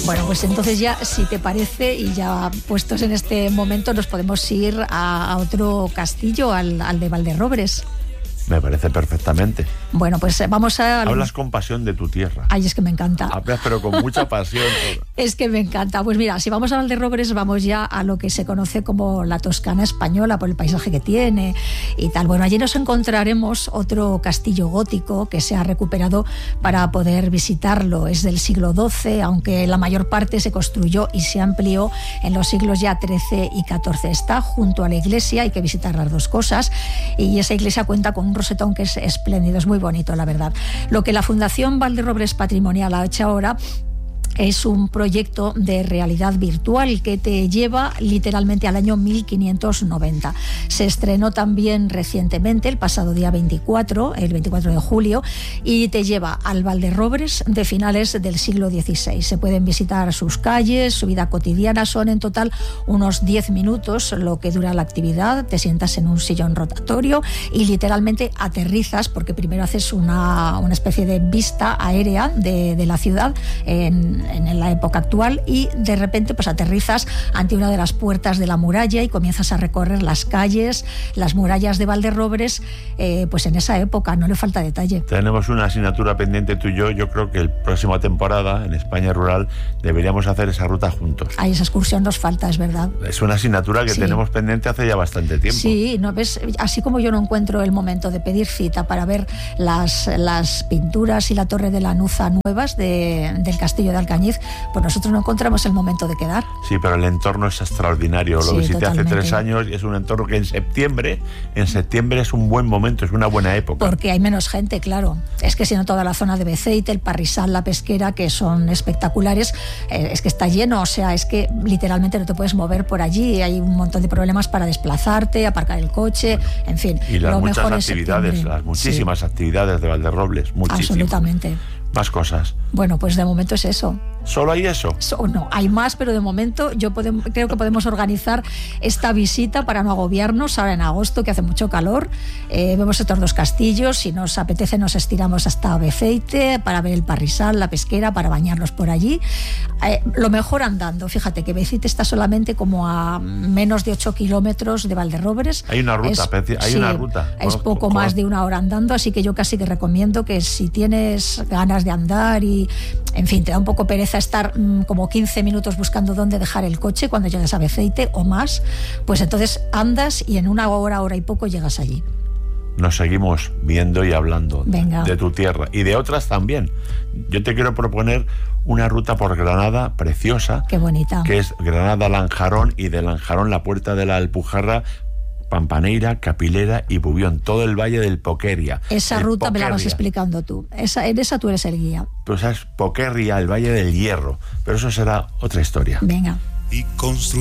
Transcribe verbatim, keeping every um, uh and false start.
Bueno, pues entonces ya, si te parece, y ya puestos en este momento, nos podemos ir a, a otro castillo, al, al de Valderrobres. Me parece perfectamente. Bueno, pues vamos a... Hablas con pasión de tu tierra. Ay, es que me encanta. Hablas, pero con mucha pasión. Es que me encanta. Pues mira, si vamos a Valderrobres, vamos ya a lo que se conoce como la Toscana española, por el paisaje que tiene y tal. Bueno, allí nos encontraremos otro castillo gótico que se ha recuperado para poder visitarlo. Es del siglo doce, aunque la mayor parte se construyó y se amplió en los siglos ya trece y catorce. Está junto a la iglesia, hay que visitar las dos cosas, y esa iglesia cuenta con un rosetón que es espléndido, es muy bonito, la verdad. Lo que la Fundación Valderrobres Patrimonial ha hecho ahora es un proyecto de realidad virtual que te lleva literalmente al año mil quinientos noventa. Se estrenó también recientemente, el pasado día veinticuatro, el veinticuatro de julio, y te lleva al Valderrobres de finales del siglo dieciséis. Se pueden visitar sus calles, su vida cotidiana. Son en total unos diez minutos lo que dura la actividad. Te sientas en un sillón rotatorio y literalmente aterrizas, porque primero haces una, una especie de vista aérea de, de la ciudad en en la época actual, y de repente pues aterrizas ante una de las puertas de la muralla y comienzas a recorrer las calles, las murallas de Valderrobres, eh, pues en esa época. No le falta detalle. Tenemos una asignatura pendiente tú y yo. Yo creo que la próxima temporada en España Rural deberíamos hacer esa ruta juntos. Ahí esa excursión nos falta, es verdad. Es una asignatura que sí. tenemos pendiente hace ya bastante tiempo. Sí, ¿no ves? Así como yo no encuentro el momento de pedir cita para ver las, las pinturas y la Torre de la Nuza nuevas de, del Castillo de Alcañiz, pues nosotros no encontramos el momento de quedar. Sí, pero el entorno es extraordinario. Lo sí, visité totalmente. hace tres años y es un entorno que en septiembre, en septiembre es un buen momento, es una buena época. Porque hay menos gente, claro. Es que si no, toda la zona de Beceite, el Parrisal, la Pesquera, que son espectaculares, eh, es que está lleno. O sea, es que literalmente no te puedes mover por allí. Hay un montón de problemas para desplazarte, aparcar el coche, bueno, en fin. Y las lo muchas mejor actividades, es las muchísimas sí. actividades de Valderrobres, muchísimas. Absolutamente. Más cosas. Bueno, pues de momento es eso. ¿Solo hay eso? So, no, hay más, pero de momento yo podemos, creo que podemos organizar esta visita para no agobiarnos ahora en agosto, que hace mucho calor. Eh, vemos estos dos castillos. Si nos apetece, nos estiramos hasta Beceite para ver el Parrisal, la Pesquera, para bañarnos por allí. Eh, lo mejor andando. Fíjate que Beceite está solamente como a menos de ocho kilómetros de Valderrobres. Hay una ruta, es, hay sí, una ruta. Es Conozco, poco conozco. más de una hora andando, así que yo casi que recomiendo que si tienes ganas de andar y, en fin, te da un poco pereza estar mmm, como quince minutos buscando dónde dejar el coche cuando llegas a Beceite o más, pues entonces andas y en una hora, hora y poco llegas allí. Nos seguimos viendo y hablando Venga. de tu tierra y de otras también. Yo te quiero proponer una ruta por Granada preciosa. Qué bonita. Que es Granada-Lanjarón, y de Lanjarón la Puerta de la Alpujarra, Pampaneira, Capilera y Bubión, todo el valle del Poqueria. Esa ruta Poquerria. Me la vas explicando tú. Esa, en esa tú eres el guía. Pues es Poqueria, el Valle del Hierro, pero eso será otra historia. Venga. Y construir